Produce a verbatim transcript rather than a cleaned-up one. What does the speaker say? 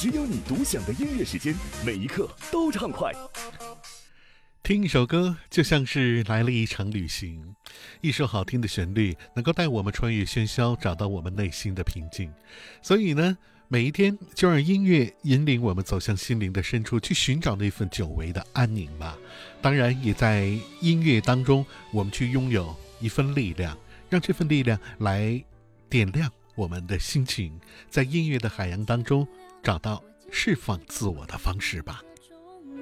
只有你独享的音乐时间，每一刻都畅快。 听一首歌就像是来了一场旅行，一首好听的旋律能够带我们穿越喧嚣，找到我们内心的平静。所以呢，每一天就让音乐引领我们走向心灵的深处，去寻找那份久违的安宁吧。当然也在音乐当中，我们去拥有一份力量，让这份力量来点亮我们的心情，在音乐的海洋当中找到释放自我的方式吧。